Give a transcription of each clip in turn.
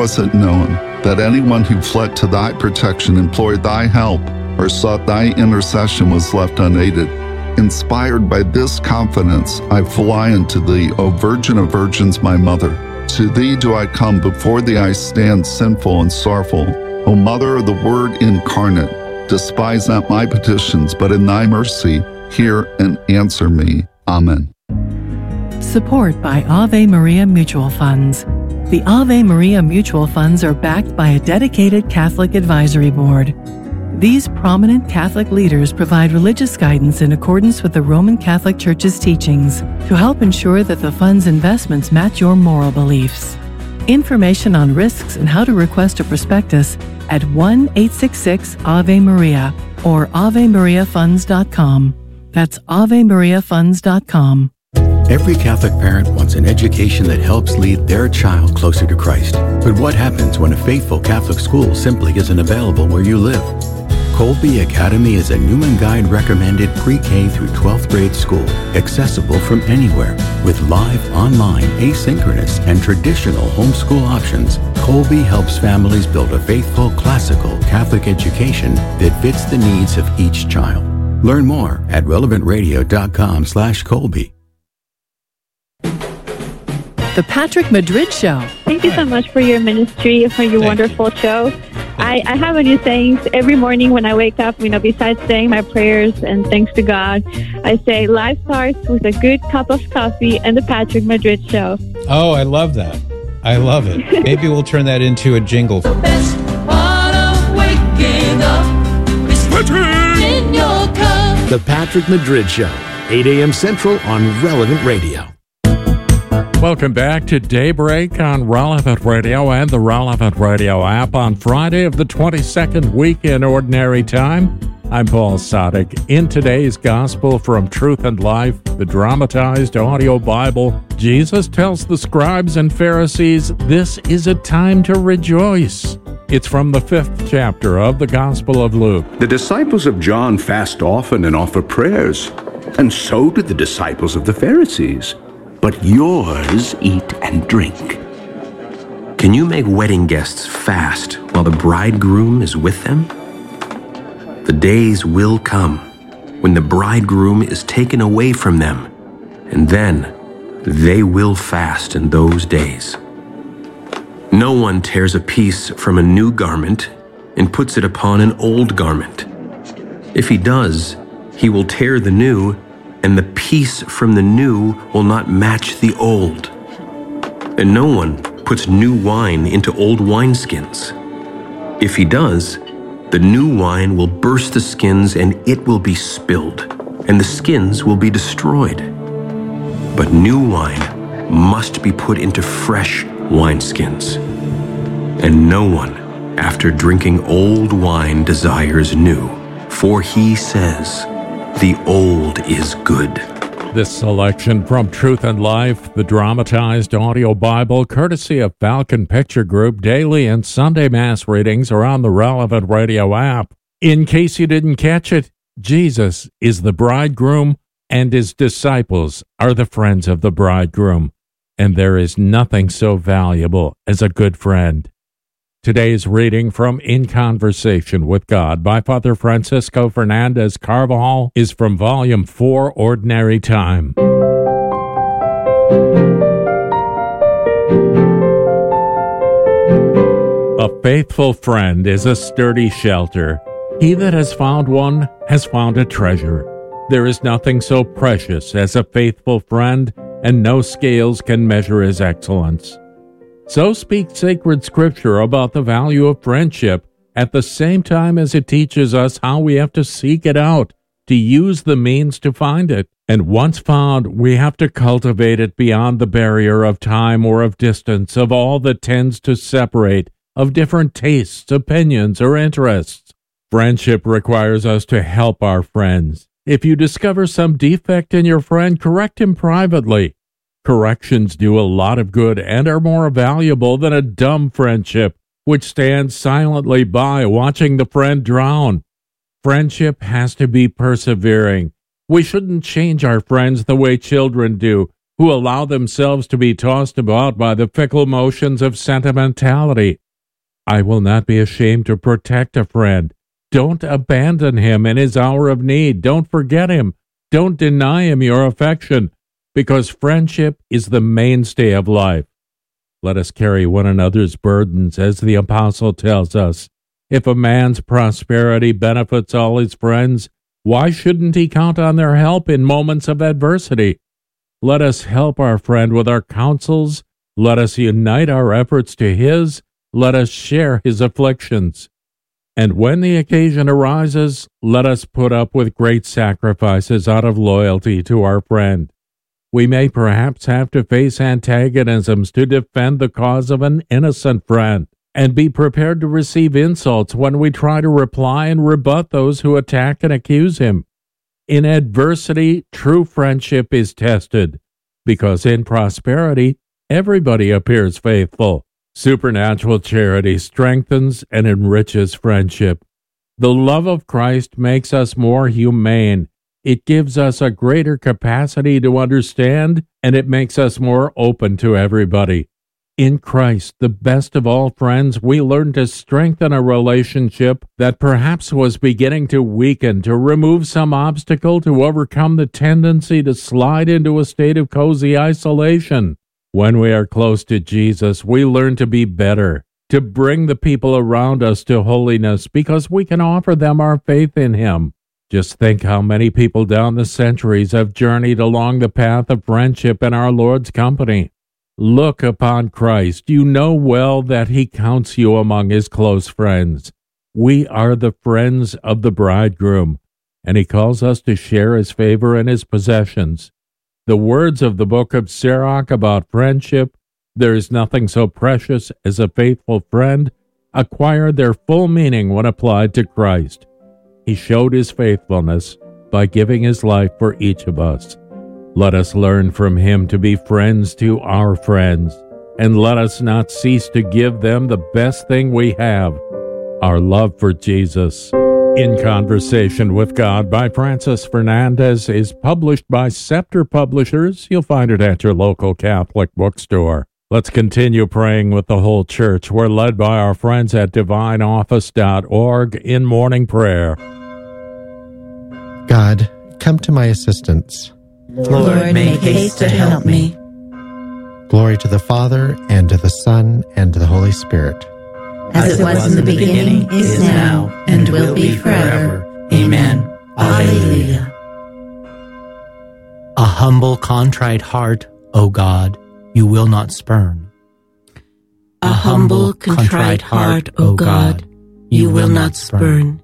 Was it known that anyone who fled to thy protection, implored thy help, or sought thy intercession was left unaided? Inspired by this confidence, I fly unto thee, O Virgin of Virgins, my mother. To thee do I come, before thee I stand sinful and sorrowful. O Mother of the Word incarnate, despise not my petitions, but in thy mercy hear and answer me. Amen. Support by Ave Maria Mutual Funds. The Ave Maria Mutual Funds are backed by a dedicated Catholic advisory board. These prominent Catholic leaders provide religious guidance in accordance with the Roman Catholic Church's teachings to help ensure that the fund's investments match your moral beliefs. Information on risks and how to request a prospectus at 1-866-AVE-MARIA or AveMariaFunds.com. That's AveMariaFunds.com. Every Catholic parent wants an education that helps lead their child closer to Christ. But what happens when a faithful Catholic school simply isn't available where you live? Colby Academy is a Newman Guide recommended pre-K through 12th grade school, accessible from anywhere. With live, online, asynchronous, and traditional homeschool options, Colby helps families build a faithful, classical Catholic education that fits the needs of each child. Learn more at relevantradio.com/Colby. The Patrick Madrid Show. Thank you so much for your ministry, for your wonderful show. I have a new saying every morning when I wake up, besides saying my prayers and thanks to God, I say, life starts with a good cup of coffee and the Patrick Madrid Show. Oh, I love that. I love it. Maybe we'll turn that into a jingle. The best part of waking up is in your cup. The Patrick Madrid Show, 8 a.m. Central on Relevant Radio. Welcome back to Daybreak on Relevant Radio and the Relevant Radio app on Friday of the 22nd week in Ordinary Time. I'm Paul Sadek. In today's Gospel from Truth and Life, the dramatized audio Bible, Jesus tells the scribes and Pharisees this is a time to rejoice. It's from the 5th chapter of the Gospel of Luke. The disciples of John fast often and offer prayers, and so do the disciples of the Pharisees. But yours eat and drink. Can you make wedding guests fast while the bridegroom is with them? The days will come when the bridegroom is taken away from them, and then they will fast in those days. No one tears a piece from a new garment and puts it upon an old garment. If he does, he will tear the new, and the piece from the new will not match the old. And no one puts new wine into old wineskins. If he does, the new wine will burst the skins and it will be spilled, and the skins will be destroyed. But new wine must be put into fresh wineskins. And no one, after drinking old wine, desires new, for he says, the old is good. This selection from Truth and Life, the dramatized audio Bible, courtesy of Falcon Picture Group, daily and Sunday Mass readings are on the Relevant Radio app. In case you didn't catch it, Jesus is the bridegroom and his disciples are the friends of the bridegroom. And there is nothing so valuable as a good friend. Today's reading from In Conversation with God by Father Francisco Fernandez Carvajal is from Volume 4, Ordinary Time. A faithful friend is a sturdy shelter. He that has found one has found a treasure. There is nothing so precious as a faithful friend, and no scales can measure his excellence. So speaks sacred scripture about the value of friendship at the same time as it teaches us how we have to seek it out, to use the means to find it. And once found, we have to cultivate it beyond the barrier of time or of distance, of all that tends to separate, of different tastes, opinions, or interests. Friendship requires us to help our friends. If you discover some defect in your friend, correct him privately. Corrections do a lot of good and are more valuable than a dumb friendship, which stands silently by watching the friend drown. Friendship has to be persevering. We shouldn't change our friends the way children do, who allow themselves to be tossed about by the fickle motions of sentimentality. I will not be ashamed to protect a friend. Don't abandon him in his hour of need. Don't forget him. Don't deny him your affection, because friendship is the mainstay of life. Let us carry one another's burdens, as the apostle tells us. If a man's prosperity benefits all his friends, why shouldn't he count on their help in moments of adversity? Let us help our friend with our counsels. Let us unite our efforts to his. Let us share his afflictions. And when the occasion arises, let us put up with great sacrifices out of loyalty to our friend. We may perhaps have to face antagonisms to defend the cause of an innocent friend, and be prepared to receive insults when we try to reply and rebut those who attack and accuse him. In adversity, true friendship is tested, because in prosperity, everybody appears faithful. Supernatural charity strengthens and enriches friendship. The love of Christ makes us more humane. It gives us a greater capacity to understand, and it makes us more open to everybody. In Christ, the best of all friends, we learn to strengthen a relationship that perhaps was beginning to weaken, to remove some obstacle, to overcome the tendency to slide into a state of cozy isolation. When we are close to Jesus, we learn to be better, to bring the people around us to holiness, because we can offer them our faith in Him. Just think how many people down the centuries have journeyed along the path of friendship in our Lord's company. Look upon Christ. You know well that He counts you among His close friends. We are the friends of the bridegroom, and He calls us to share His favor and His possessions. The words of the book of Sirach about friendship, there is nothing so precious as a faithful friend, acquire their full meaning when applied to Christ. He showed His faithfulness by giving His life for each of us. Let us learn from Him to be friends to our friends, and let us not cease to give them the best thing we have, our love for Jesus. In Conversation with God by Francis Fernandez is published by Scepter Publishers. You'll find it at your local Catholic bookstore. Let's continue praying with the whole church. We're led by our friends at divineoffice.org in morning prayer. God, come to my assistance. Lord, make haste to help me. Glory to the Father, and to the Son, and to the Holy Spirit. As it was in the beginning, is now, and will be forever. Amen. Alleluia. A humble, contrite heart, O God, you will not spurn. A humble, contrite heart, O God, you will not spurn.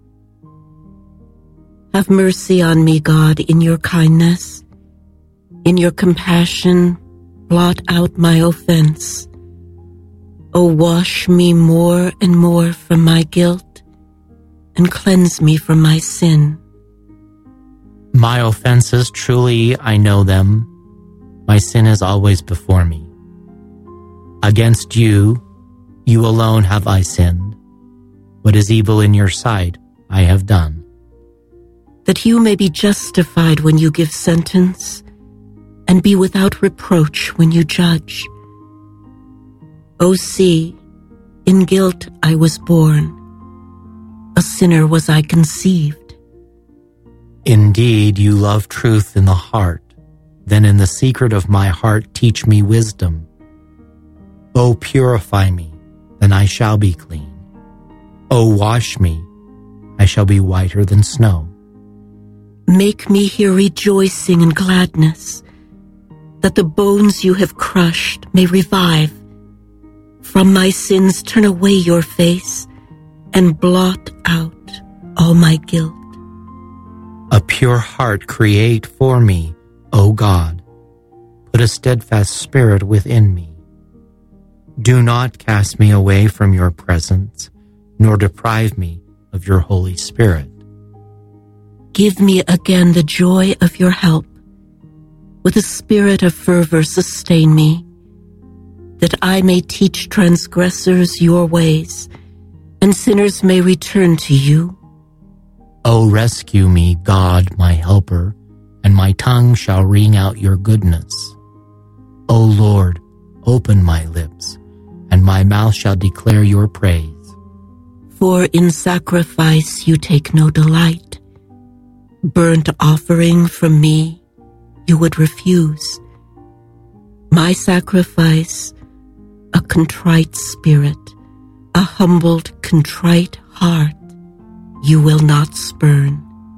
Have mercy on me, God, in your kindness. In your compassion, blot out my offense. O wash me more and more from my guilt, and cleanse me from my sin. My offenses, truly I know them. My sin is always before me. Against you, you alone have I sinned. What is evil in your sight, I have done. That you may be justified when you give sentence, and be without reproach when you judge. O see, in guilt I was born, a sinner was I conceived. Indeed, you love truth in the heart. Then in the secret of my heart teach me wisdom. O purify me, then I shall be clean. O wash me, I shall be whiter than snow. Make me hear rejoicing and gladness, that the bones you have crushed may revive. From my sins turn away your face, and blot out all my guilt. A pure heart create for me, O God. Put a steadfast spirit within me. Do not cast me away from your presence, nor deprive me of your Holy Spirit. Give me again the joy of your help. With a spirit of fervor sustain me, that I may teach transgressors your ways, and sinners may return to you. O rescue me, God, my helper, and my tongue shall ring out your goodness. O Lord, open my lips, and my mouth shall declare your praise. For in sacrifice you take no delight. Burnt offering from me you would refuse. My sacrifice, a contrite spirit, a humbled, contrite heart, you will not spurn.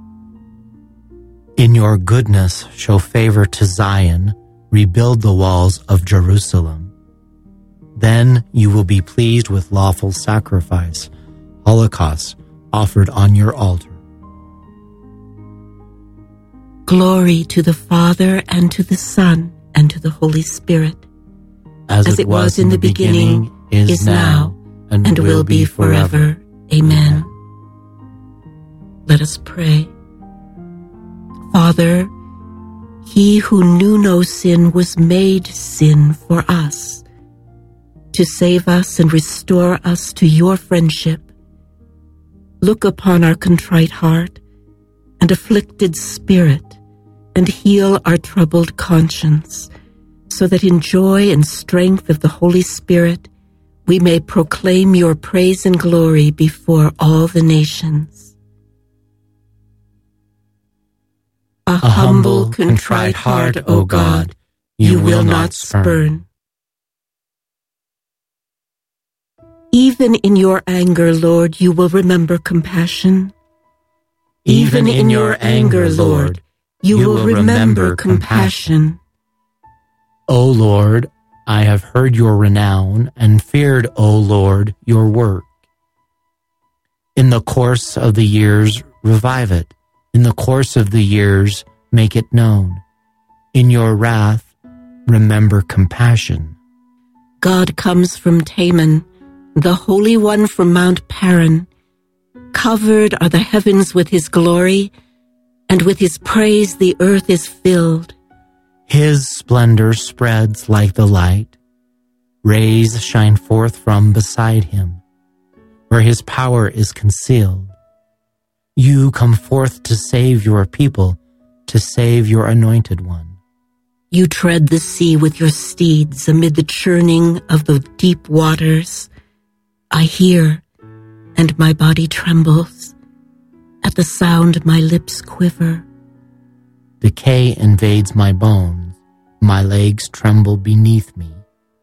In your goodness show favor to Zion, rebuild the walls of Jerusalem. Then you will be pleased with lawful sacrifice, holocausts offered on your altar. Glory to the Father, and to the Son, and to the Holy Spirit. As it was in the beginning, is now, and will be forever. Amen. Let us pray. Father, he who knew no sin was made sin for us, to save us and restore us to your friendship. Look upon our contrite heart and afflicted spirit, and heal our troubled conscience, so that in joy and strength of the Holy Spirit we may proclaim your praise and glory before all the nations. A humble, contrite heart, O God, you will not spurn. Even in your anger, Lord, you will remember compassion. Even in your anger, Lord, you will remember compassion. O Lord, I have heard your renown and feared, O Lord, your work. In the course of the years, revive it. In the course of the years, make it known. In your wrath, remember compassion. God comes from Teman, the Holy One from Mount Paran. Covered are the heavens with his glory, and with his praise the earth is filled. His splendor spreads like the light. Rays shine forth from beside him, where his power is concealed. You come forth to save your people, to save your anointed one. You tread the sea with your steeds amid the churning of the deep waters. I hear, and my body trembles. At the sound, my lips quiver. Decay invades my bones. My legs tremble beneath me.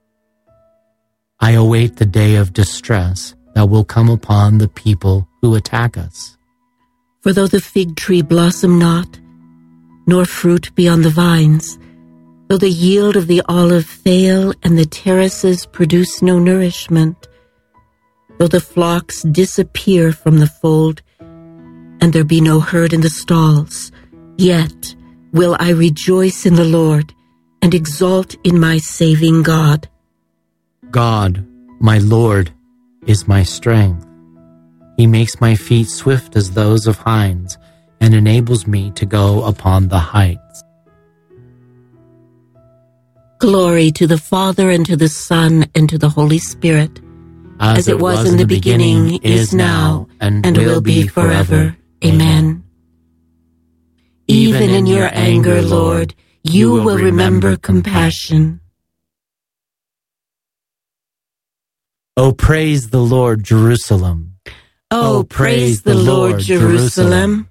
I await the day of distress that will come upon the people who attack us. For though the fig tree blossom not, nor fruit be on the vines, though the yield of the olive fail, and the terraces produce no nourishment, though the flocks disappear from the fold, and there be no herd in the stalls, yet will I rejoice in the Lord, and exult in my saving God. God, my Lord, is my strength. He makes my feet swift as those of hinds, and enables me to go upon the heights. Glory to the Father, and to the Son, and to the Holy Spirit, as it was in the beginning, is now, and will be forever. Amen. Even in your anger, Lord, you will remember compassion. O praise the Lord, Jerusalem. O praise the Lord, Jerusalem.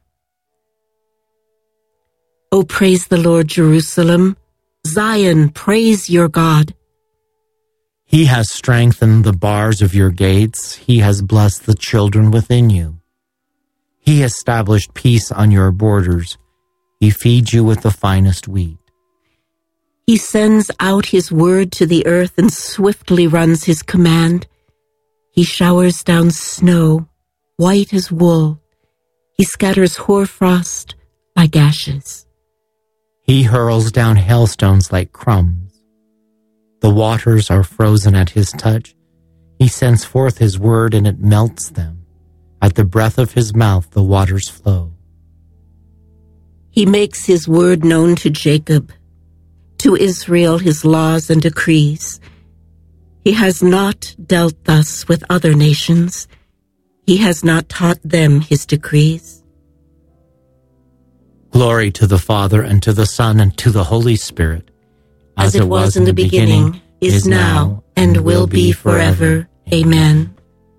O praise the Lord, Jerusalem. Zion, praise your God. He has strengthened the bars of your gates. He has blessed the children within you. He established peace on your borders. He feeds you with the finest wheat. He sends out his word to the earth and swiftly runs his command. He showers down snow, white as wool. He scatters hoarfrost like ashes. He hurls down hailstones like crumbs. The waters are frozen at his touch. He sends forth his word and it melts them. At the breath of his mouth the waters flow. He makes his word known to Jacob, to Israel his laws and decrees. He has not dealt thus with other nations. He has not taught them his decrees. Glory to the Father, and to the Son, and to the Holy Spirit, as it was in the beginning, is now, and will be forever. Amen.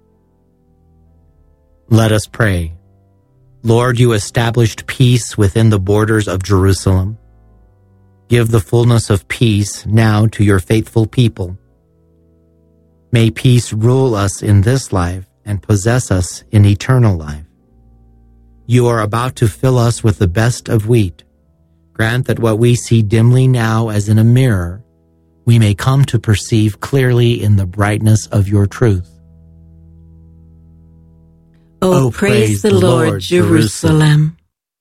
Let us pray. Lord, you established peace within the borders of Jerusalem. Give the fullness of peace now to your faithful people. May peace rule us in this life and possess us in eternal life. You are about to fill us with the best of wheat. Grant that what we see dimly now as in a mirror, we may come to perceive clearly in the brightness of your truth. Oh, praise the Lord, Jerusalem.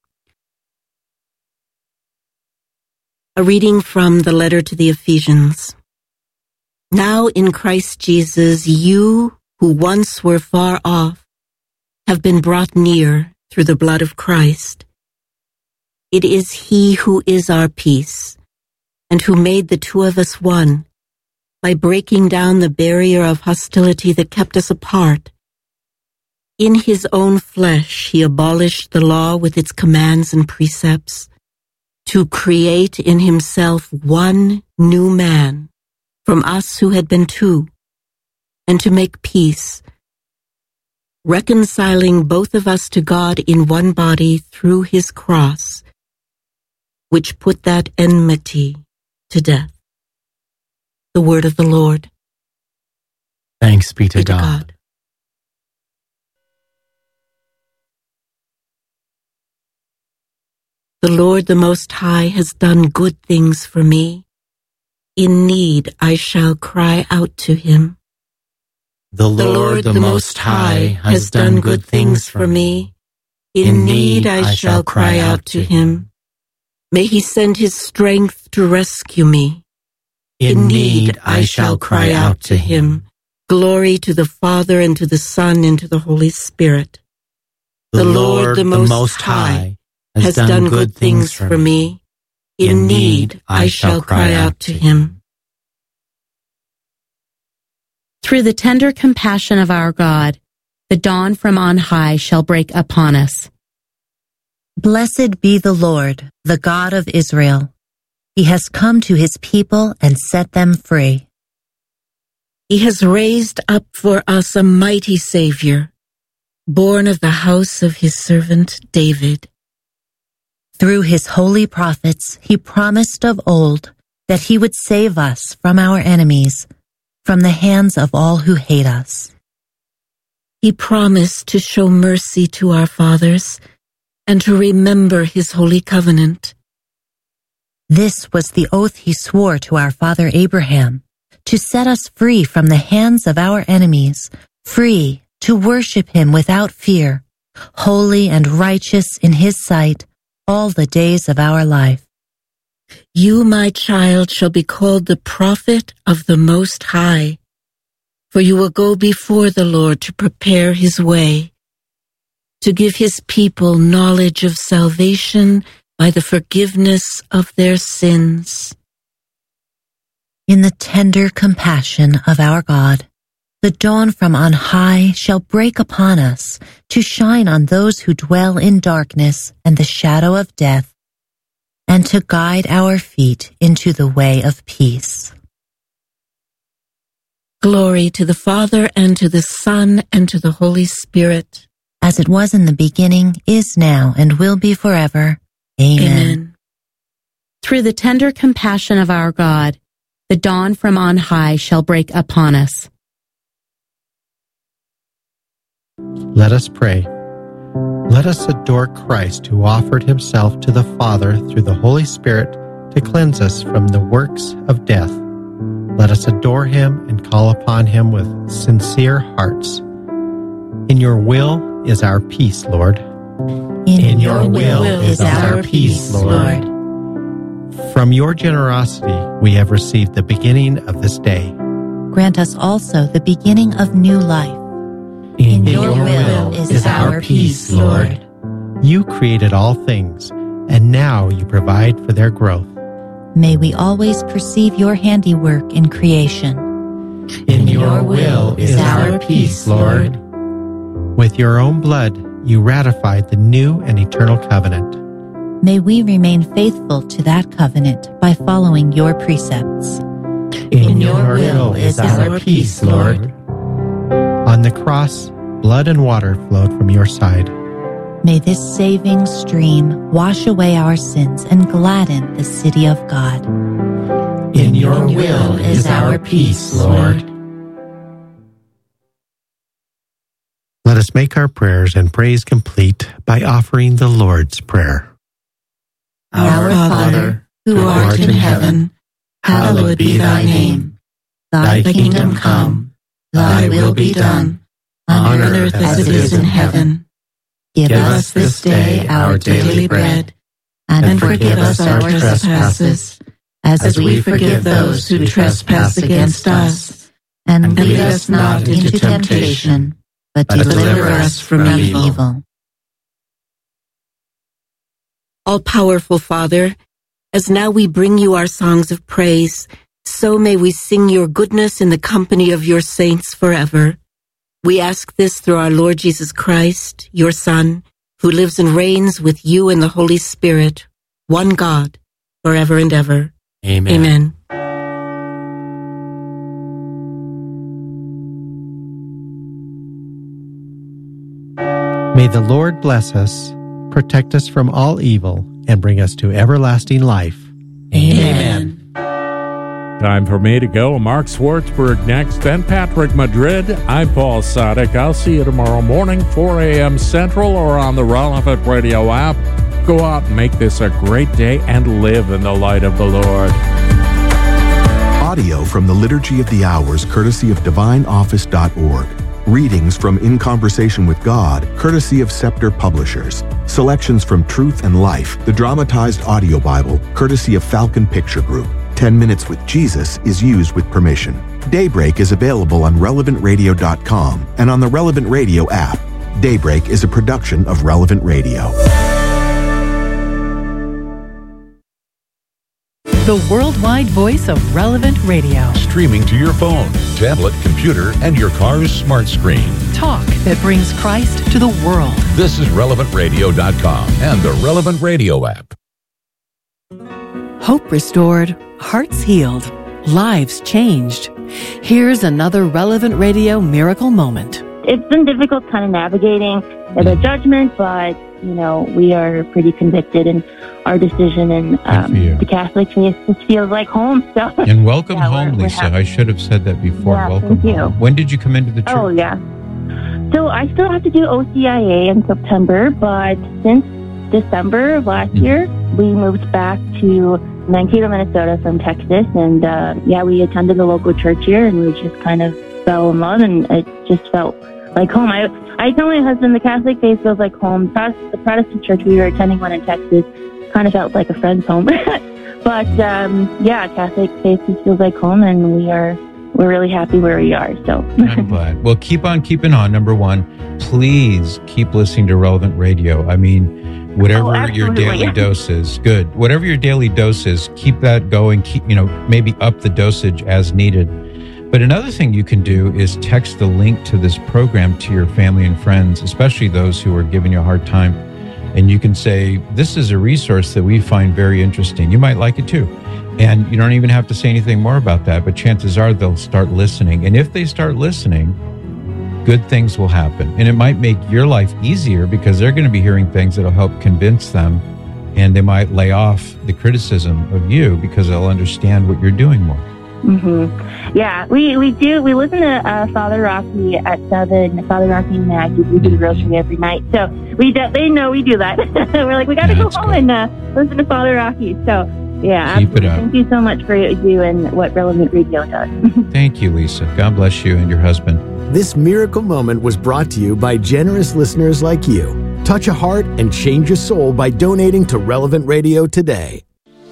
A reading from the letter to the Ephesians. Now in Christ Jesus, you who once were far off have been brought near through the blood of Christ. It is He who is our peace, and who made the two of us one, by breaking down the barrier of hostility that kept us apart. In His own flesh, He abolished the law with its commands and precepts, to create in Himself one new man, from us who had been two, and to make peace, reconciling both of us to God in one body through His cross, which put that enmity to death. The word of the Lord. Thanks be to God. The Lord the Most High has done good things for me. In need I shall cry out to Him. The Lord the Most High has done good things for me. In need I shall cry out to Him. May He send His strength to rescue me. In need I shall cry out to Him. Glory to the Father, and to the Son, and to the Holy Spirit. The Lord the Most High has done good things for me. In need I shall cry out to Him. Through the tender compassion of our God, the dawn from on high shall break upon us. Blessed be the Lord, the God of Israel. He has come to His people and set them free. He has raised up for us a mighty Savior, born of the house of His servant David. Through His holy prophets, He promised of old that He would save us from our enemies, from the hands of all who hate us. He promised to show mercy to our fathers and to remember His holy covenant. This was the oath He swore to our father Abraham, to set us free from the hands of our enemies, free to worship Him without fear, holy and righteous in His sight all the days of our life. You, my child, shall be called the prophet of the Most High, for you will go before the Lord to prepare His way, to give His people knowledge of salvation by the forgiveness of their sins. In the tender compassion of our God, the dawn from on high shall break upon us to shine on those who dwell in darkness and the shadow of death, and to guide our feet into the way of peace. Glory to the Father, and to the Son, and to the Holy Spirit. As it was in the beginning, is now, and will be forever. Amen. Through the tender compassion of our God, the dawn from on high shall break upon us. Let us pray. Let us adore Christ, who offered Himself to the Father through the Holy Spirit to cleanse us from the works of death. Let us adore Him and call upon Him with sincere hearts. In your will is our peace, Lord. In your will is our peace, Lord. From your generosity we have received the beginning of this day. Grant us also the beginning of new life. In your will is our peace, Lord. You created all things, and now you provide for their growth. May we always perceive your handiwork in creation. In your will is our peace, Lord. With your own blood, you ratified the new and eternal covenant. May we remain faithful to that covenant by following your precepts. In your will is our peace, Lord. On the cross, blood and water flowed from your side. May this saving stream wash away our sins and gladden the city of God. In your will is our peace, Lord. Let us make our prayers and praise complete by offering the Lord's Prayer. Our Father, who art in heaven, hallowed be thy name. Thy kingdom come, thy will be done, on earth as it is in heaven. Give us this day our daily bread, and forgive us our trespasses, as we forgive those who trespass against us. And lead us not into temptation, but deliver us from evil. All-powerful Father, as now we bring you our songs of praise, so may we sing your goodness in the company of your saints forever. We ask this through our Lord Jesus Christ, your Son, who lives and reigns with you in the Holy Spirit, one God, forever and ever. Amen. Amen. May the Lord bless us, protect us from all evil, and bring us to everlasting life. Amen. Time for me to go. Mark Schwartzberg next, then Patrick Madrid. I'm Paul Sadek. I'll see you tomorrow morning, 4 a.m. Central, or on the Relevant Radio app. Go out and make this a great day and live in the light of the Lord. Audio from the Liturgy of the Hours, courtesy of DivineOffice.org. Readings from In Conversation with God, courtesy of Scepter Publishers. Selections from Truth and Life, the dramatized audio Bible, courtesy of Falcon Picture Group. 10 Minutes with Jesus is used with permission. Daybreak is available on RelevantRadio.com and on the Relevant Radio app. Daybreak is a production of Relevant Radio. The worldwide voice of Relevant Radio. Streaming to your phone, tablet, computer, and your car's smart screen. Talk that brings Christ to the world. This is RelevantRadio.com and the Relevant Radio app. Hope restored, hearts healed, lives changed. Here's another Relevant Radio miracle moment. It's been difficult kind of navigating the judgment, but, you know, we are pretty convicted in our decision, and the Catholic faith just feels like home. So, and welcome home, Lisa. I should have said that before. Yeah, welcome thank you. home. When did you come into the church? Oh, yeah. So I still have to do OCIA in September, but since December of last year, we moved back to Mankato, Minnesota from Texas, and we attended the local church here, and we just kind of fell in love, and it just felt like home. I tell my husband the Catholic faith feels like home. The Protestant church, we were attending one in Texas, kind of felt like a friend's home. But Catholic faith just feels like home, and we're really happy where we are. So I'm glad. Well, keep on keeping on. Number one, please keep listening to Relevant Radio. I mean, whatever your daily dose is, good. Whatever your daily dose is, keep that going. Keep, maybe up the dosage as needed. But another thing you can do is text the link to this program to your family and friends, especially those who are giving you a hard time. And you can say, this is a resource that we find very interesting. You might like it too. And you don't even have to say anything more about that, but chances are they'll start listening. And if they start listening, good things will happen. And it might make your life easier because they're going to be hearing things that'll help convince them, and they might lay off the criticism of you because they'll understand what you're doing more. Mm-hmm. Yeah, we do. We listen to Father Rocky at 7, Father Rocky and Maggie. We do the rosary every night. So they know we do that. We're like, we got to go home and listen to Father Rocky. So, yeah, keep it up. Thank you so much for you and what Relevant Radio does. Thank you, Lisa. God bless you and your husband. This miracle moment was brought to you by generous listeners like you. Touch a heart and change a soul by donating to Relevant Radio today.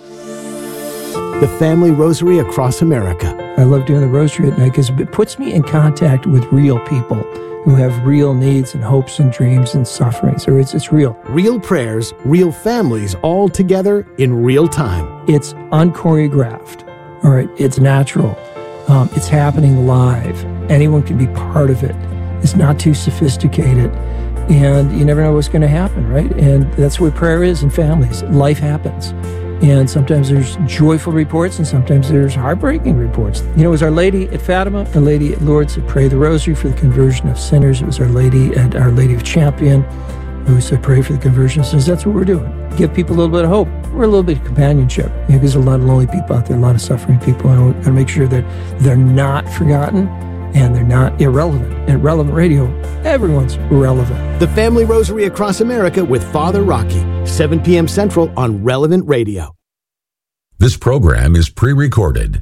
The Family Rosary across America. I love doing the rosary at night because it puts me in contact with real people who have real needs and hopes and dreams and sufferings. So it's real. Real prayers, real families, all together in real time. It's unchoreographed. All right, it's natural. It's happening live. Anyone can be part of it. It's not too sophisticated. and you never know what's going to happen, right? And that's what prayer is in families. Life happens. And sometimes there's joyful reports, and sometimes there's heartbreaking reports. You know, it was Our Lady at Fatima, Our Lady at Lourdes that prayed the rosary for the conversion of sinners. It was Our Lady at Our Lady of Champion who said pray for the conversion of sinners. That's what we're doing. Give people a little bit of hope. We're a little bit of companionship. You know, there's a lot of lonely people out there, a lot of suffering people, and we've got to make sure that they're not forgotten and they're not irrelevant. At Relevant Radio, everyone's relevant. The Family Rosary Across America with Father Rocky, 7 p.m. Central on Relevant Radio. This program is pre-recorded.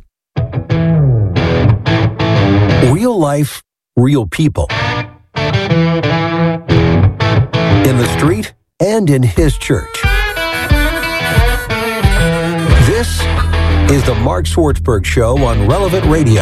Real life, real people. In the street and in his church. This is the Mark Swartzberg Show on Relevant Radio.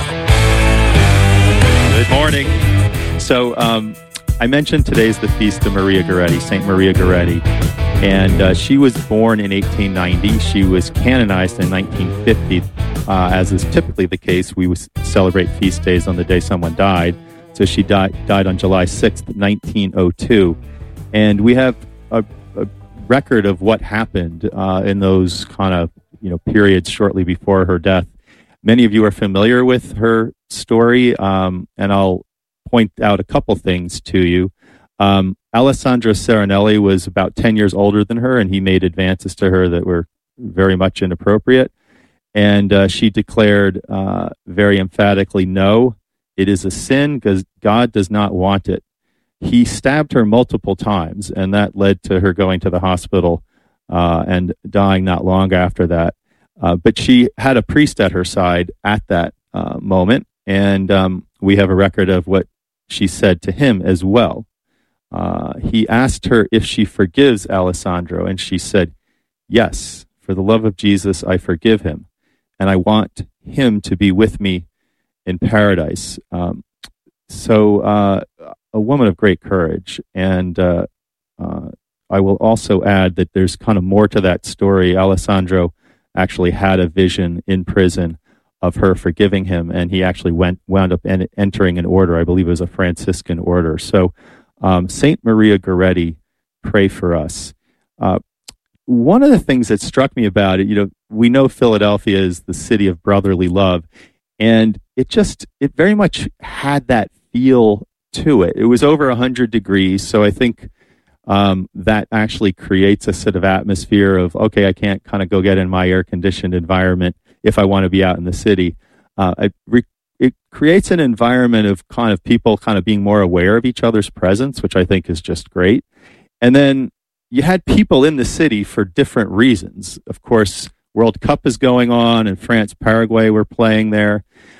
Good morning. So I mentioned today's the feast of Maria Goretti, St. Maria Goretti, and she was born in 1890. She was canonized in 1950. As is typically the case, we celebrate feast days on the day someone died. So she died on July 6th, 1902. And we have a record of what happened in those kind of periods shortly before her death. Many of you are familiar with her story, and I'll point out a couple things to you. Alessandro Serenelli was about 10 years older than her, and he made advances to her that were very much inappropriate. And she declared very emphatically, no, it is a sin because God does not want it. He stabbed her multiple times, and that led to her going to the hospital and dying not long after that. But she had a priest at her side at that moment, and we have a record of what she said to him as well. He asked her if she forgives Alessandro, and she said, yes, for the love of Jesus, I forgive him, and I want him to be with me in paradise. So a woman of great courage, and I will also add that there's kind of more to that story. Alessandro actually had a vision in prison of her forgiving him, and he actually wound up entering an order. I believe it was a Franciscan order. So St. Maria Goretti, pray for us. One of the things that struck me about it, we know Philadelphia is the city of brotherly love, and it very much had that feel to it. It was over 100 degrees, so I think that actually creates a sort of atmosphere of, okay, I can't kind of go get in my air-conditioned environment if I want to be out in the city. It creates an environment of kind of people kind of being more aware of each other's presence, which I think is just great. And then you had people in the city for different reasons. Of course, World Cup is going on, and France, Paraguay were playing there.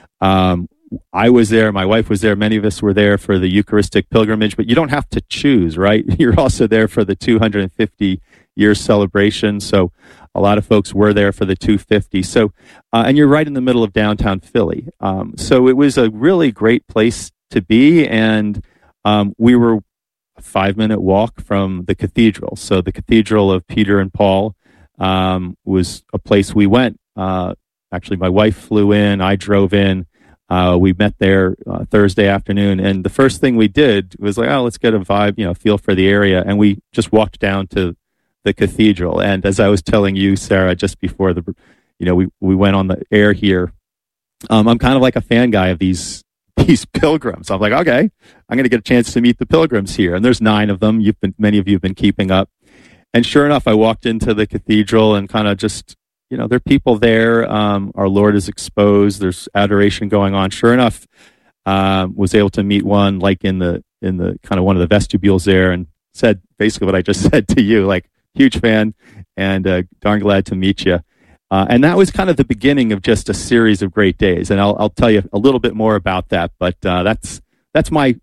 I was there, my wife was there, many of us were there for the Eucharistic pilgrimage, but you don't have to choose, right? You're also there for the 250-year celebration, so a lot of folks were there for the 250. So, and you're right in the middle of downtown Philly. So it was a really great place to be, and we were a 5-minute walk from the cathedral. So the Cathedral of Peter and Paul was a place we went. Actually, my wife flew in, I drove in. We met there Thursday afternoon, and the first thing we did was like, let's get a vibe, feel for the area, and we just walked down to the cathedral. And as I was telling you, Sarah, just before we went on the air here, I'm kind of like a fan guy of these pilgrims. I'm like, okay, I'm going to get a chance to meet the pilgrims here, and there's 9 of them. Many of you have been keeping up, and sure enough, I walked into the cathedral and kind of just. There are people there. Our Lord is exposed. There's adoration going on. Sure enough, was able to meet one, like in the kind of one of the vestibules there, and said basically what I just said to you, like huge fan, and darn glad to meet you. And that was kind of the beginning of just a series of great days. And I'll tell you a little bit more about that. But that's my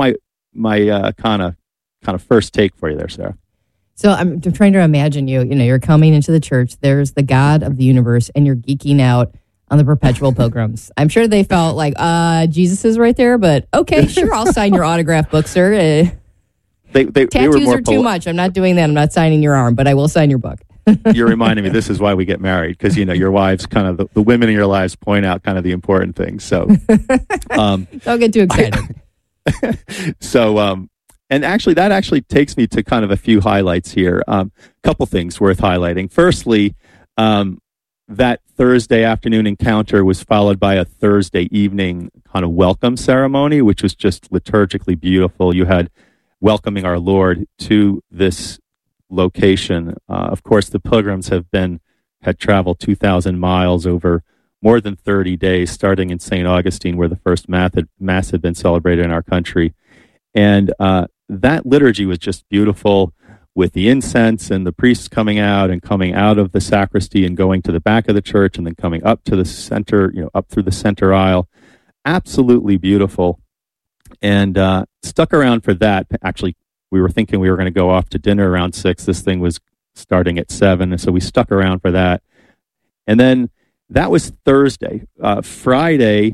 kind of first take for you there, Sarah. So I'm trying to imagine you're coming into the church, there's the God of the universe, and you're geeking out on the perpetual pilgrims. I'm sure they felt like, Jesus is right there, but okay, sure, I'll sign your autograph book, sir. Tattoos are too much. I'm not doing that. I'm not signing your arm, but I will sign your book. You're reminding me, this is why we get married, because, your wives kind of, the women in your lives point out kind of the important things. So, don't get too excited. So, And actually, that actually takes me to kind of a few highlights here. Couple things worth highlighting. Firstly, that Thursday afternoon encounter was followed by a Thursday evening kind of welcome ceremony, which was just liturgically beautiful. You had welcoming our Lord to this location. Of course, the pilgrims had traveled 2,000 miles over more than 30 days, starting in St. Augustine, where the first Mass had been celebrated in our country. And that liturgy was just beautiful, with the incense and the priests coming out of the sacristy and going to the back of the church and then coming up to the center, up through the center aisle. Absolutely beautiful. And stuck around for that. Actually, we were thinking we were going to go off to dinner around 6. This thing was starting at 7, and so we stuck around for that. And then that was Thursday. Friday,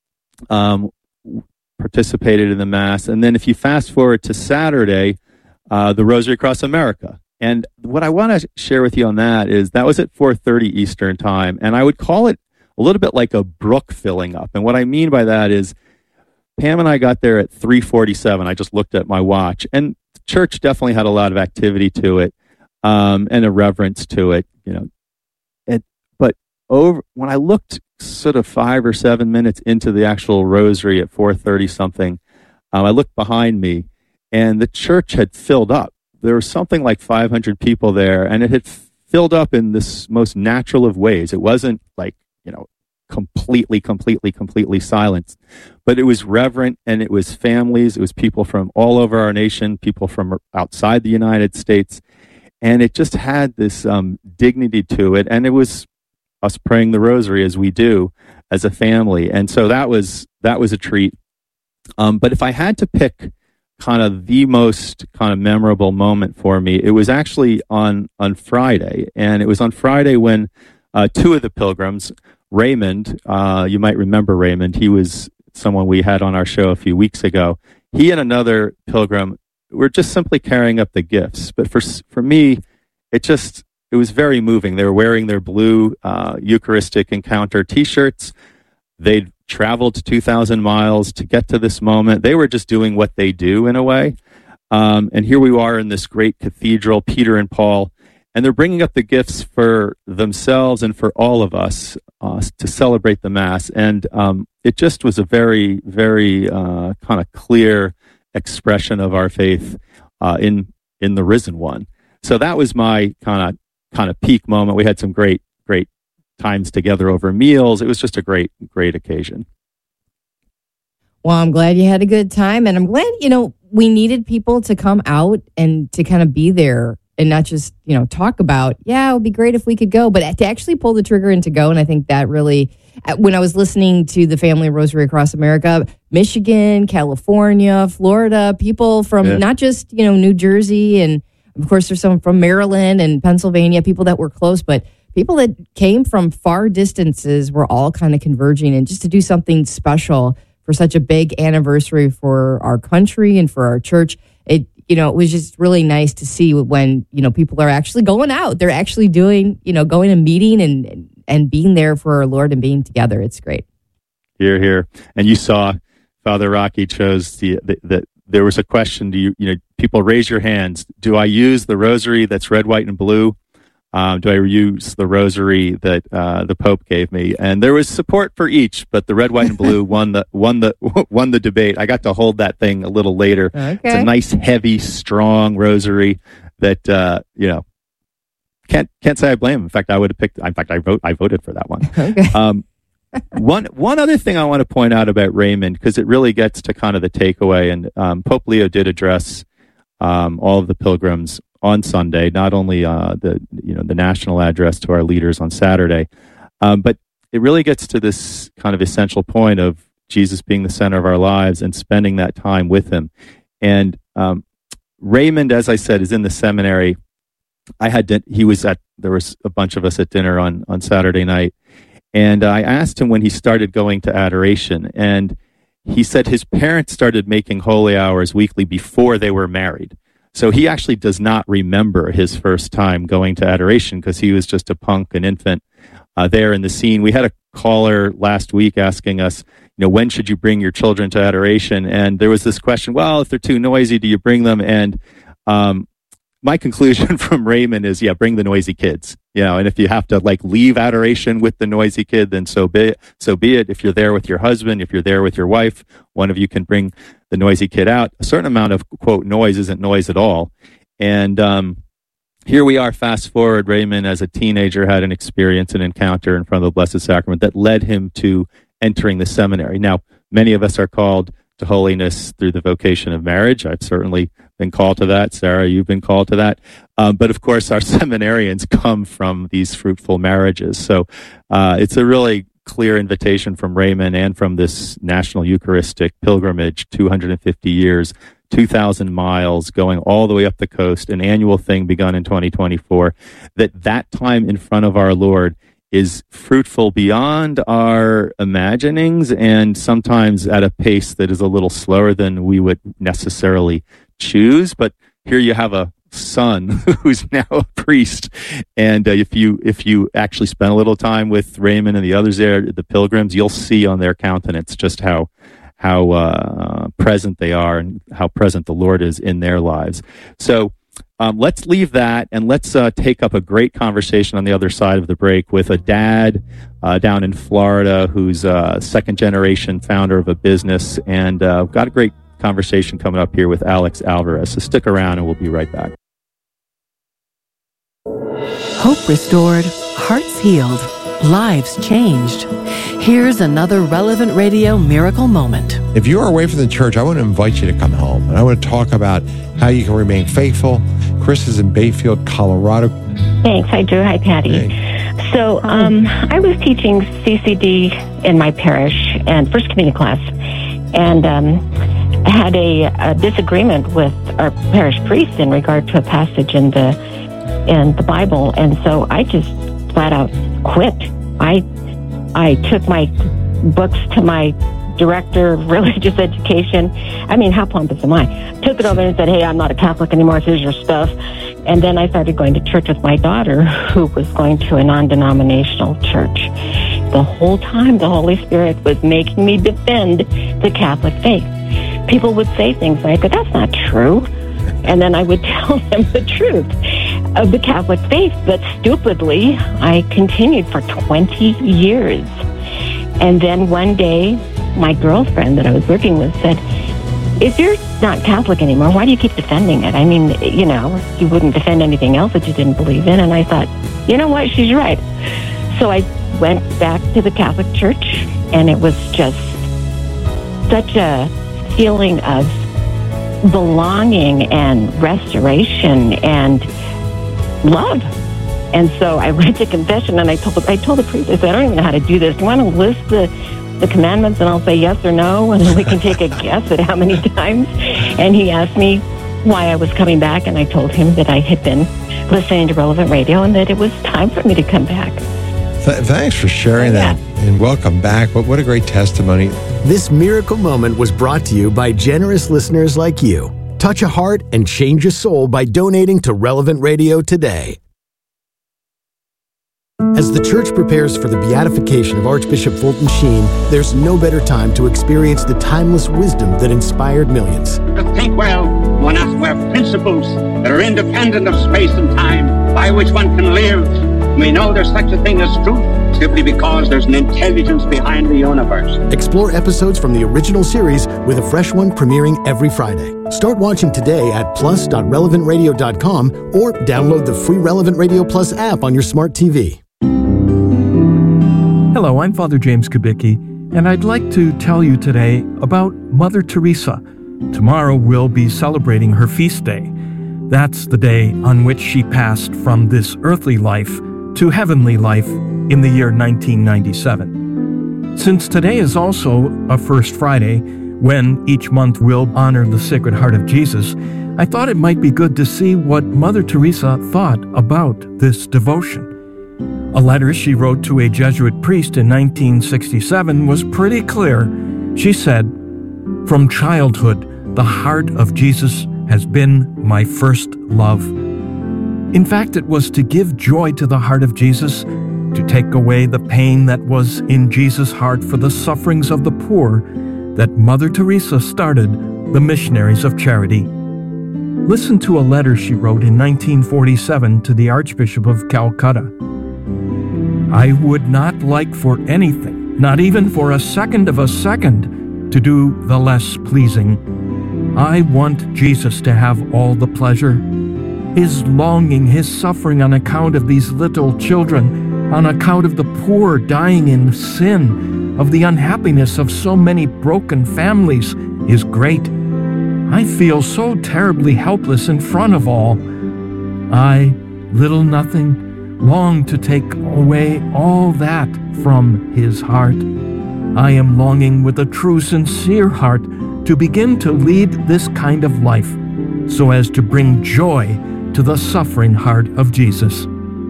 participated in the Mass. And then if you fast forward to Saturday, the Rosary Across America. And what I want to share with you on that is that was at 4:30 Eastern Time. And I would call it a little bit like a brook filling up. And what I mean by that is Pam and I got there at 3:47. I just looked at my watch. And the church definitely had a lot of activity to it, and a reverence to it, But when I looked sort of 5 or 7 minutes into the actual rosary at 4:30 something, I looked behind me, and the church had filled up. There was something like 500 people there, and it had filled up in this most natural of ways. It wasn't like, completely silenced, but it was reverent, and it was families. It was people from all over our nation, people from outside the United States, and it just had this dignity to it, and it was us praying the rosary as we do as a family. And so that was a treat. But if I had to pick kind of the most kind of memorable moment for me, it was actually on Friday. And it was on Friday when two of the pilgrims, Raymond, you might remember Raymond, he was someone we had on our show a few weeks ago. He and another pilgrim were just simply carrying up the gifts. But for me, it was very moving. They were wearing their blue Eucharistic Encounter T-shirts. They'd traveled 2,000 miles to get to this moment. They were just doing what they do in a way. And here we are in this great cathedral, Peter and Paul, and they're bringing up the gifts for themselves and for all of us to celebrate the Mass. And it just was a very, very kind of clear expression of our faith in the risen one. So that was my kind of peak moment. We had some great times together over meals. It was just a great occasion. Well, I'm glad you had a good time, and I'm glad, we needed people to come out and to kind of be there and not just, talk about, it would be great if we could go, but to actually pull the trigger and to go. And I think that really, when I was listening to the Family Rosary Across America, Michigan, California, Florida, people from not just, New Jersey, and of course there's some from Maryland and Pennsylvania, people that were close, but people that came from far distances were all kind of converging, and just to do something special for such a big anniversary for our country and for our church, it was just really nice to see when, people are actually going out. They're actually doing, going and meeting and being there for our Lord and being together. It's great. Hear, hear. And you saw Father Rocky chose there was a question, people raise your hands. Do I use the rosary that's red, white, and blue? Do I use the rosary that the Pope gave me? And there was support for each, but the red, white, and blue won the debate. I got to hold that thing a little later. Okay. It's a nice, heavy, strong rosary that can't say I blame him. In fact, I would have picked. In fact, I voted for that one. Okay. One other thing I want to point out about Raymond, because it really gets to kind of the takeaway, and Pope Leo did address all of the pilgrims on Sunday, not only the national address to our leaders on Saturday, but it really gets to this kind of essential point of Jesus being the center of our lives and spending that time with him. And Raymond, as I said, is in the seminary. There was a bunch of us at dinner on Saturday night, and I asked him when he started going to adoration, and he said his parents started making holy hours weekly before they were married. So he actually does not remember his first time going to adoration because he was just an infant there in the scene. We had a caller last week asking us, when should you bring your children to adoration? And there was this question, well, if they're too noisy, do you bring them? And my conclusion from Raymond is, bring the noisy kids. And if you have to leave adoration with the noisy kid, then so be it. If you're there with your husband, if you're there with your wife, one of you can bring the noisy kid out. A certain amount of, quote, noise isn't noise at all. And here we are, fast forward, Raymond as a teenager had an experience, an encounter in front of the Blessed Sacrament that led him to entering the seminary. Now, many of us are called to holiness through the vocation of marriage. I've certainly been called to that. Sarah, you've been called to that. But of course, our seminarians come from these fruitful marriages. So it's a really clear invitation from Raymond and from this National Eucharistic Pilgrimage, 250 years, 2,000 miles, going all the way up the coast, an annual thing begun in 2024, that time in front of our Lord is fruitful beyond our imaginings, and sometimes at a pace that is a little slower than we would necessarily choose. But here you have a son who's now a priest, and if you actually spend a little time with Raymond and the others there, the pilgrims, you'll see on their countenance just how present they are and how present the Lord is in their lives. So let's leave that and let's take up a great conversation on the other side of the break with a dad down in Florida who's a second-generation founder of a business, and got a great conversation coming up here with Alex Alvarez. So stick around and we'll be right back. Hope restored, hearts healed, lives changed. Here's another Relevant Radio miracle moment. If you are away from the church, I want to invite you to come home. And I want to talk about how you can remain faithful. Chris is in Bayfield, Colorado. Thanks. Hi, Drew. Hi, Patty. Hey. So I was teaching CCD in my parish and First Communion class, and had a disagreement with our parish priest in regard to a passage in the Bible, and so I just flat out quit. I took my books to my director of religious education. I mean, how pompous am I? Took it over and said, hey, I'm not a Catholic anymore. Here's your stuff. And then I started going to church with my daughter, who was going to a non-denominational church. The whole time, the Holy Spirit was making me defend the Catholic faith. People would say things like, but that's not true. And then I would tell them the truth of the Catholic faith. But stupidly, I continued for 20 years. And then one day, my girlfriend that I was working with said, if you're not Catholic anymore, why do you keep defending it? I mean, you wouldn't defend anything else that you didn't believe in. And I thought, you know what, she's right. So I went back to the Catholic Church, and it was just such a feeling of belonging and restoration and love. And so I went to confession, and I told the priest, I said, I don't even know how to do this. Do you want to list the commandments, and I'll say yes or no, and then we can take a guess at how many times? And he asked me why I was coming back, and I told him that I had been listening to Relevant Radio and that it was time for me to come back. Thanks for sharing that, and welcome back. What a great testimony. This miracle moment was brought to you by generous listeners like you. Touch a heart and change a soul by donating to Relevant Radio today. As the Church prepares for the beatification of Archbishop Fulton Sheen, there's no better time to experience the timeless wisdom that inspired millions. To think well, one has to have principles that are independent of space and time, by which one can live. We know there's such a thing as truth simply because there's an intelligence behind the universe. Explore episodes from the original series with a fresh one premiering every Friday. Start watching today at plus.relevantradio.com or download the free Relevant Radio Plus app on your smart TV. Hello, I'm Father James Kubicki, and I'd like to tell you today about Mother Teresa. Tomorrow we'll be celebrating her feast day. That's the day on which she passed from this earthly life to heavenly life in the year 1997. Since today is also a First Friday, when each month we'll honor the Sacred Heart of Jesus, I thought it might be good to see what Mother Teresa thought about this devotion. A letter she wrote to a Jesuit priest in 1967 was pretty clear. She said, "From childhood, the heart of Jesus has been my first love." In fact, it was to give joy to the heart of Jesus to take away the pain that was in Jesus' heart for the sufferings of the poor that Mother Teresa started the Missionaries of Charity. Listen to a letter she wrote in 1947 to the Archbishop of Calcutta. I would not like for anything, not even for a second of a second, to do the less pleasing. I want Jesus to have all the pleasure. His longing, his suffering on account of these little children, on account of the poor dying in sin, of the unhappiness of so many broken families, is great. I feel so terribly helpless in front of all. I, little nothing, long to take away all that from his heart. I am longing with a true, sincere heart to begin to lead this kind of life, so as to bring joy to the suffering heart of Jesus.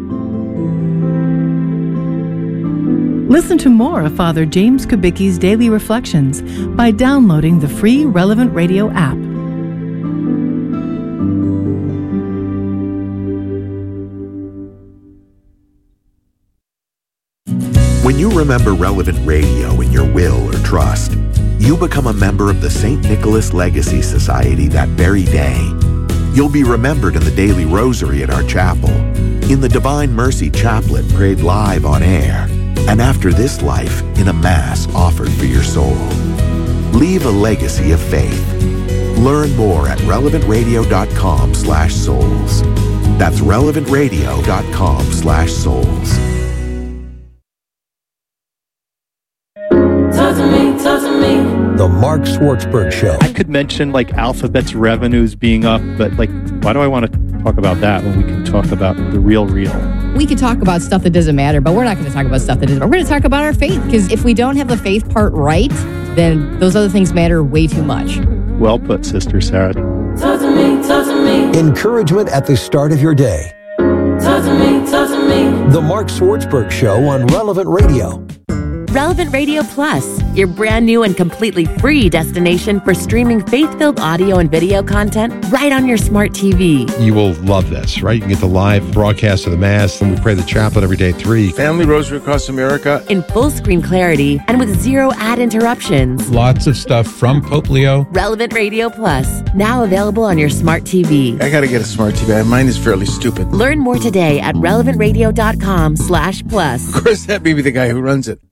Listen to more of Father James Kubicki's Daily Reflections by downloading the free Relevant Radio app. When you remember Relevant Radio in your will or trust, you become a member of the St. Nicholas Legacy Society that very day. You'll be remembered in the daily rosary at our chapel, in the Divine Mercy Chaplet prayed live on air, and after this life in a Mass offered for your soul. Leave a legacy of faith. Learn more at relevantradio.com/souls. That's relevantradio.com/souls. The Mark Schwartzberg Show. I could mention like Alphabet's revenues being up, but like, why do I want to talk about that when we can talk about the real? We could talk about stuff that doesn't matter, but we're not going to talk about stuff that doesn't matter. We're going to talk about our faith, because if we don't have the faith part right, then those other things matter way too much. Well put, Sister Sarah. Talk to me, talk to me. Encouragement at the start of your day. Talk to me, talk to me. The Mark Schwartzberg Show on Relevant Radio. Relevant Radio Plus, your brand new and completely free destination for streaming faith-filled audio and video content right on your smart TV. You will love this, right? You can get the live broadcast of the Mass, and we pray the chaplet every day at 3. Family Rosary Across America. In full screen clarity and with zero ad interruptions. Lots of stuff from Pope Leo. Relevant Radio Plus, now available on your smart TV. I gotta get a smart TV. Mine is fairly stupid. Learn more today at relevantradio.com/plus. Of course, that may be the guy who runs it.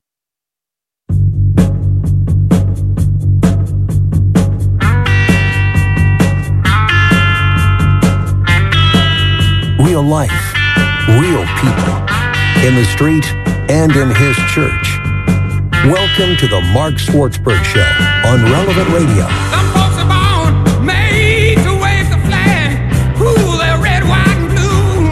Real life, real people, in the street and in his church. Welcome to the Mark Schwartzberg Show on Relevant Radio. Some folks are born made to wave the flag. Ooh, they're red, white, and blue.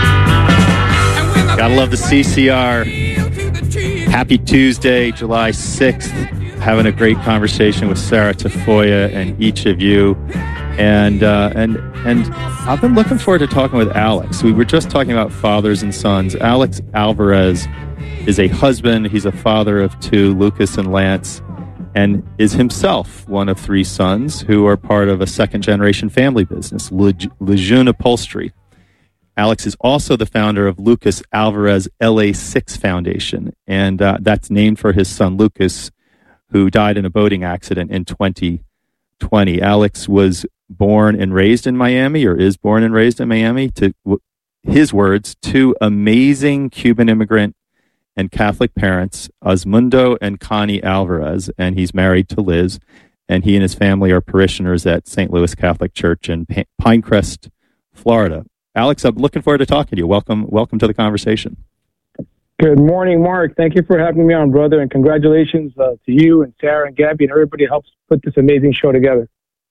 Gotta love the CCR. Happy Tuesday, July 6th. Having a great conversation with Sarah Tafoya and each of you. And I've been looking forward to talking with Alex. We were just talking about fathers and sons. Alex Alvarez is a husband. He's a father of 2, Lucas and Lance, and is himself one of 3 sons who are part of a second-generation family business, Lejeune Upholstery. Alex is also the founder of Lucas Alvarez LA6 Foundation, and that's named for his son Lucas, who died in a boating accident in 2020. Alex was born and raised in Miami, or is born and raised in Miami, to his words, 2 amazing Cuban immigrant and Catholic parents, Osmundo and Connie Alvarez, and he's married to Liz, and he and his family are parishioners at St. Louis Catholic Church in Pinecrest, Florida. Alex, I'm looking forward to talking to you. Welcome to the conversation. Good morning, Mark. Thank you for having me on, brother, and congratulations to you and Sarah and Gabby and everybody who helps put this amazing show together.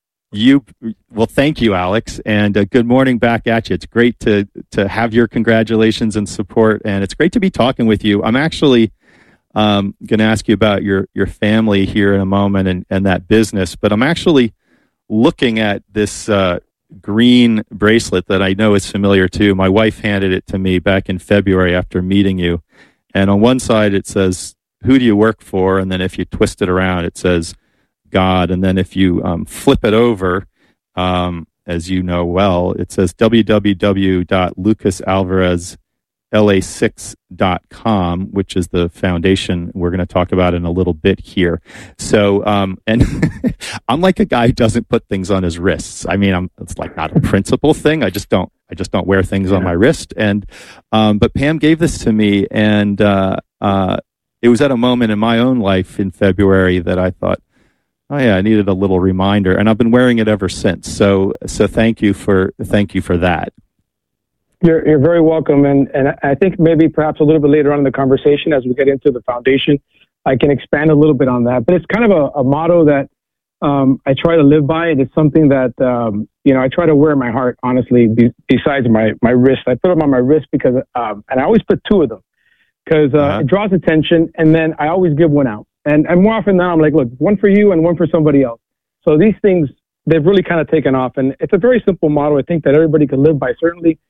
Well, thank you, Alex, and good morning back at you. It's great to have your congratulations and support, and it's great to be talking with you. I'm actually going to ask you about your family here in a moment and that business, but I'm actually looking at this green bracelet that I know is familiar too. My wife handed it to me back in February after meeting you, and on one side it says, "Who do you work for?" And then if you twist it around, it says, God. And then if you flip it over, as you know well, it says www.lucasalvarez la6.com, which is the foundation we're going to talk about in a little bit here. So, and I'm like a guy who doesn't put things on his wrists. I mean, it's like not a principle thing. I just don't wear things on my wrist. And, but Pam gave this to me, and, it was at a moment in my own life in February that I thought, oh yeah, I needed a little reminder, and I've been wearing it ever since. So thank you for that. You're very welcome, and I think maybe perhaps a little bit later on in the conversation, as we get into the foundation, I can expand a little bit on that. But it's kind of a motto that I try to live by. It is something that I try to wear in my heart. Honestly, besides my wrist, I put them on my wrist because, and I always put two of them because it draws attention, and then I always give one out. And more often than not, I'm like, look, one for you and one for somebody else. So these things, they've really kind of taken off, and it's a very simple motto. I think that everybody can live by. Certainly.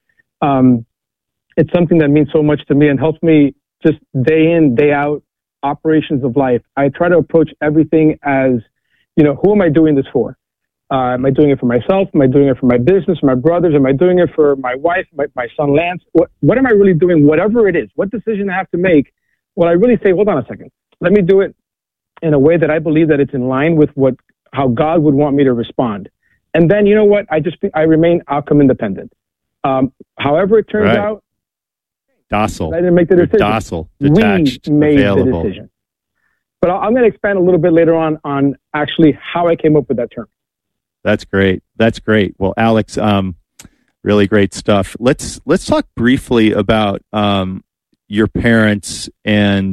It's something that means so much to me and helps me just day in, day out, operations of life. I try to approach everything as, who am I doing this for? Am I doing it for myself? Am I doing it for my business, for my brothers? Am I doing it for my wife, my son Lance? What am I really doing? Whatever it is, what decision I have to make, well, I really say, hold on a second. Let me do it in a way that I believe that it's in line with how God would want me to respond. And then, you know what? I remain outcome independent. However it turns out, docile. I didn't make the decision. Docile, detached, we made available. The decision. But I'm going to expand a little bit later on actually how I came up with that term. That's great. Well, Alex, really great stuff. Let's talk briefly about your parents and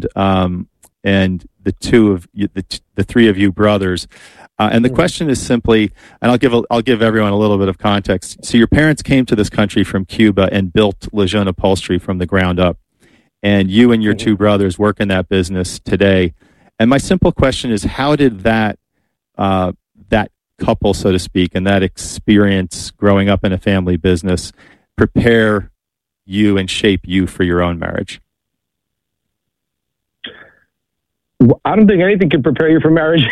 the two of you, the three of you brothers. And the question is simply, and I'll give everyone a little bit of context. So your parents came to this country from Cuba and built Lejeune Upholstery from the ground up. And you and your two brothers work in that business today. And my simple question is, how did that couple, so to speak, and that experience growing up in a family business prepare you and shape you for your own marriage? I don't think anything can prepare you for marriage.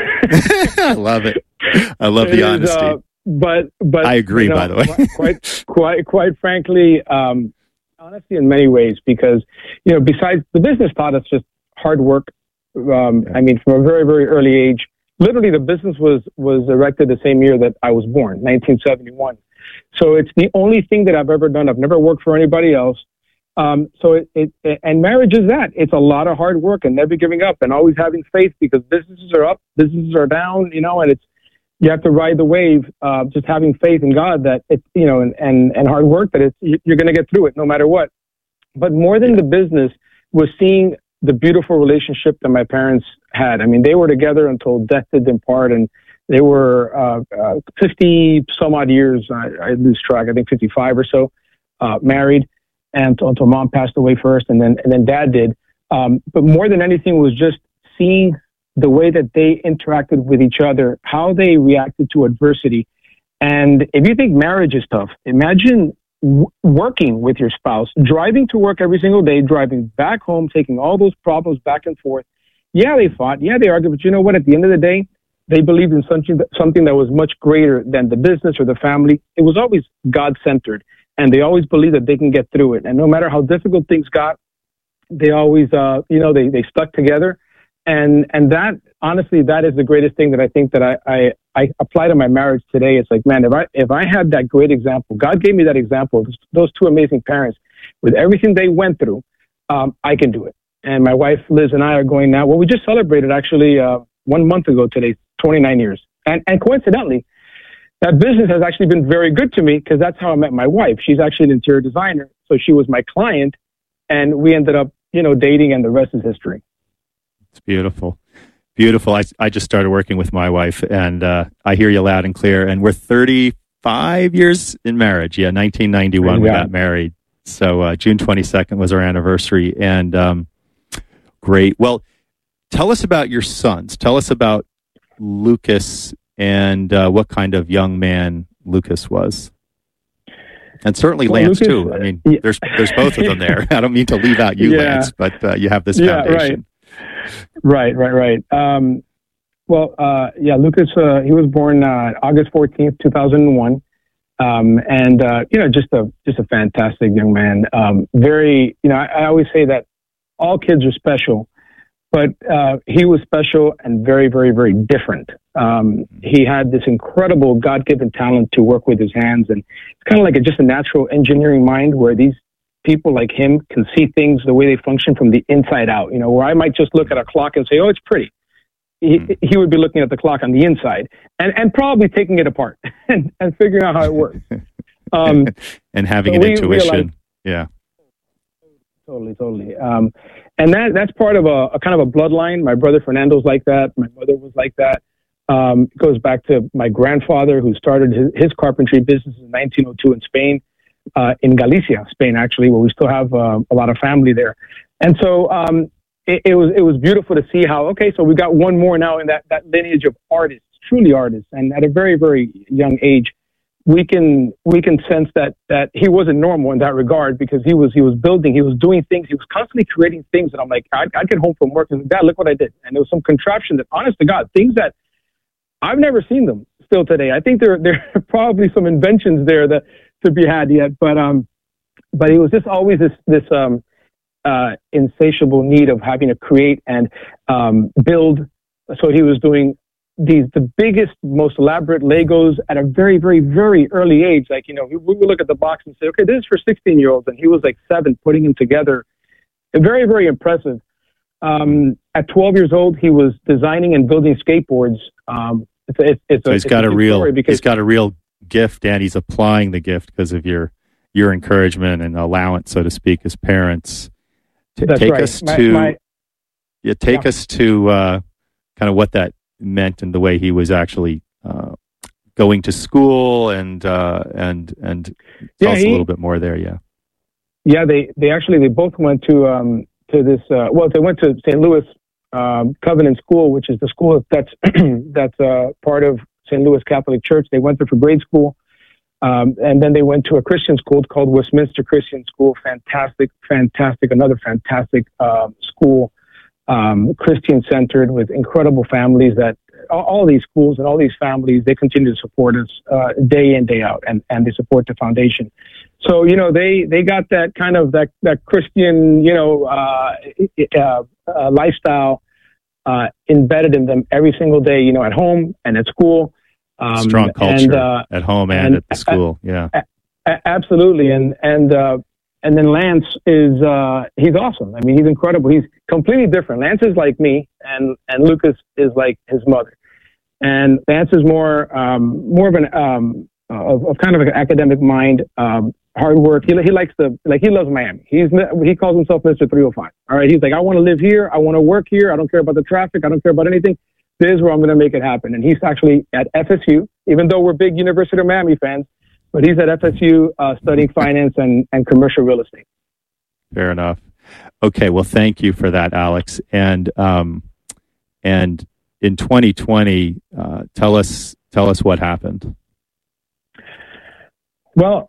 I love it. I love the honesty. But I agree. By the way, quite frankly, honesty in many ways, because besides the business taught us just hard work. I mean, from a very, very early age. Literally, the business was erected the same year that I was born, 1971. So it's the only thing that I've ever done. I've never worked for anybody else. So and marriage is that. It's a lot of hard work and never giving up and always having faith, because businesses are up, businesses are down, and you have to ride the wave, just having faith in God that it's, and hard work that you're going to get through it no matter what. But more than the business was seeing the beautiful relationship that my parents had. I mean, they were together until death did them part, and they were 50 some odd years. I lose track. I think 55 or so, married. And until mom passed away first, and then dad did. But more than anything was just seeing the way that they interacted with each other, how they reacted to adversity. And if you think marriage is tough, imagine working with your spouse, driving to work every single day, driving back home, taking all those problems back and forth. Yeah, they fought. Yeah, they argued. But you know what? At the end of the day, they believed in something that was much greater than the business or the family. It was always God-centered. And they always believed that they can get through it. And no matter how difficult things got, they always, they stuck together. And that, honestly, that is the greatest thing that I think that I apply to my marriage today. It's like, man, if I had that great example, God gave me that example of those two amazing parents with everything they went through, I can do it. And my wife, Liz, and I are going now. Well, we just celebrated actually 1 month ago today, 29 years. And coincidentally, that business has actually been very good to me, because that's how I met my wife. She's actually an interior designer. So she was my client, and we ended up, dating, and the rest is history. It's beautiful. Beautiful. I just started working with my wife, and I hear you loud and clear. And we're 35 years in marriage. Yeah, 1991 we got married. So June 22nd was our anniversary. And great. Well, tell us about your sons. Tell us about Lucas and what kind of young man Lucas was. And certainly Lance, Lucas, too. I mean, there's both of them there. I don't mean to leave out you, Lance, but you have this foundation. Right. Lucas, he was born August 14th, 2001. Just a fantastic young man. Very, I always say that all kids are special, but he was special and very, very, very different. He had this incredible God-given talent to work with his hands, and it's kind of like just a natural engineering mind where these people like him can see things the way they function from the inside out. Where I might just look at a clock and say, "Oh, it's pretty." He would be looking at the clock on the inside and probably taking it apart and figuring out how it works. And having an intuition. Yeah. Totally. And that's part of a kind of a bloodline. My brother Fernando's like that. My mother was like that. It goes back to my grandfather, who started his carpentry business in 1902 in Spain, in Galicia, Spain, actually, where we still have a lot of family there. And so it was beautiful to see how, so we got one more now in that lineage of artists, truly artists. And at a very, very young age, we can sense that he wasn't normal in that regard, because he was building, he was doing things, he was constantly creating things. And I'm like, I'd get home from work and Dad, look what I did. And there was some contraption that, honest to God, things that I've never seen them still today. I think there are probably some inventions there that to be had yet, but it was just always this insatiable need of having to create and build. So he was doing the biggest, most elaborate Legos at a very, very, very early age. Like, we would look at the box and say, okay, this is for 16-year-olds. And he was like 7 putting them together. Very, very impressive. At 12 years old, he was designing and building skateboards. He's got a real gift, and he's applying the gift because of your encouragement and allowance, so to speak, as parents. Take us to kind of what that meant and the way he was actually going to school and tell us a little bit more there. They both went to this they went to St. Louis Covenant School, which is the school that's part of St. Louis Catholic Church. They went there for grade school, and then they went to a Christian school called Westminster Christian School. Fantastic, another fantastic school. Christian-centered with incredible families. That all these schools and all these families, they continue to support us day in, day out, and they support the foundation. So they got that kind of that Christian lifestyle embedded in them every single day. At home and at school. Strong culture at home and at the school. Absolutely, and then Lance is, he's awesome. I mean, he's incredible. He's completely different. Lance is like me, and Lucas is like his mother. And Lance is more of an, of kind of an academic mind, hard work. He loves Miami. He calls himself Mr. 305. All right. He's like, I want to live here. I want to work here. I don't care about the traffic. I don't care about anything. This is where I'm going to make it happen. And he's actually at FSU, even though we're big University of Miami fans. But he's at FSU studying finance and commercial real estate. Fair enough. Okay, well, thank you for that, Alex. And in 2020, tell us what happened. Well,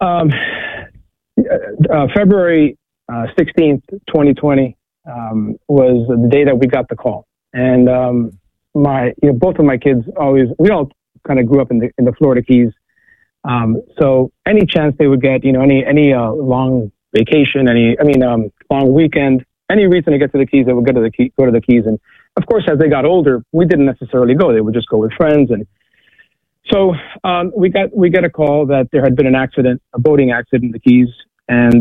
February 16th, 2020 was the day that we got the call. And both of my kids we all kind of grew up in the Florida Keys. So any chance they would get, any long vacation, long weekend, any reason to get to the Keys, they would go to the Keys. And of course, as they got older, we didn't necessarily go. They would just go with friends. And so we got a call that there had been an accident, a boating accident in the Keys, and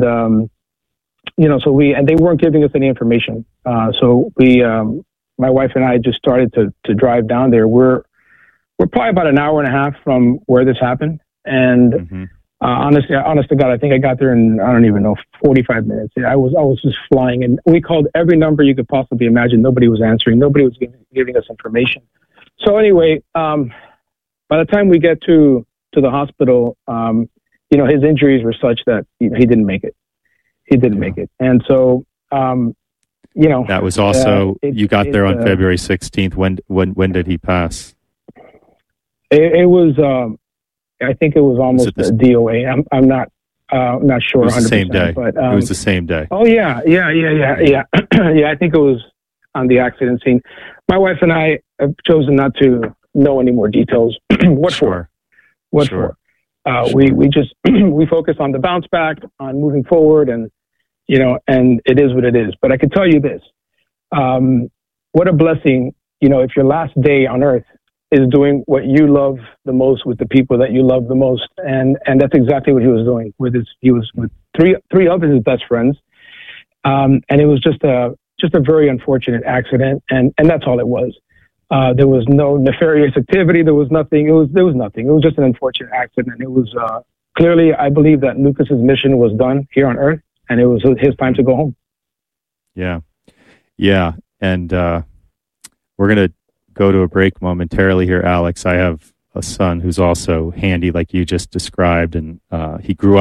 they weren't giving us any information. So my wife and I just started to drive down there. We're probably about an hour and a half from where this happened. And honest to God, I think I got there in, I don't even know, 45 minutes. I was just flying, and we called every number you could possibly imagine. Nobody was answering. Nobody was giving us information. So anyway, by the time we get to the hospital, his injuries were such that he didn't make it. And so, that was also, you got there on February 16th. When did he pass? It was, I think it was almost a DOA. I'm not sure 100%. It was the same day. But, it was the same day. Oh yeah. Yeah, I think it was on the accident scene. My wife and I have chosen not to know any more details. What for? We just we focus on the bounce back, on moving forward, and and it is what it is. But I can tell you this: what a blessing, if your last day on earth is doing what you love the most with the people that you love the most, and that's exactly what he was doing he was with three of his best friends, and it was just a very unfortunate accident, and that's all it was. There was no nefarious activity. There was nothing. There was nothing. It was just an unfortunate accident. It was clearly, I believe that Lucas's mission was done here on Earth, and it was his time to go home. Yeah, and we're gonna go to a break momentarily here, Alex. I have a son who's also handy, like you just described, and he grew up